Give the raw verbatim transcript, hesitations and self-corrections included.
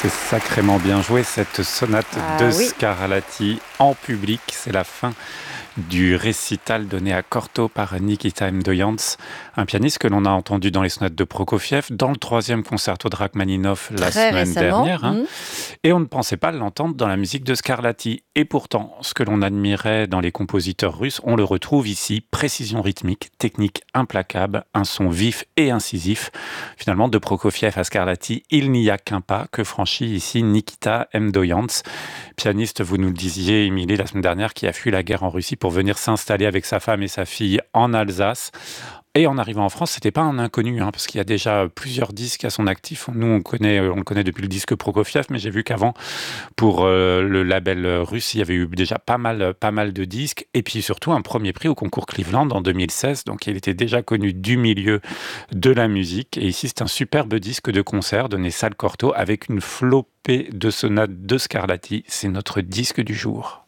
C'est sacrément bien joué, cette sonate Ah de oui. Scarlatti en public. C'est la fin du récital donné à Cortot par Nikita Mdoyans, un pianiste que l'on a entendu dans les sonates de Prokofiev, dans le troisième concerto de Rachmaninov la Très semaine récemment. dernière. Hein. Mmh. Et on ne pensait pas l'entendre dans la musique de Scarlatti. Et pourtant, ce que l'on admirait dans les compositeurs russes, on le retrouve ici. Précision rythmique, technique implacable, un son vif et incisif. Finalement, de Prokofiev à Scarlatti, il n'y a qu'un pas que franchit ici Nikita Mdoyans. Pianiste, vous nous le disiez, Émilie, la semaine dernière, qui a fui la guerre en Russie pour venir s'installer avec sa femme et sa fille en Alsace. Et en arrivant en France, c'était pas un inconnu, hein, parce qu'il y a déjà plusieurs disques à son actif. Nous, on, connaît, on le connaît depuis le disque Prokofiev, mais j'ai vu qu'avant, pour euh, le label russe, il y avait eu déjà pas mal, pas mal de disques. Et puis surtout, un premier prix au concours Cleveland en deux mille seize. Donc, il était déjà connu du milieu de la musique. Et ici, c'est un superbe disque de concert donné Salle Cortot avec une flopée de sonates de Scarlatti. C'est notre disque du jour.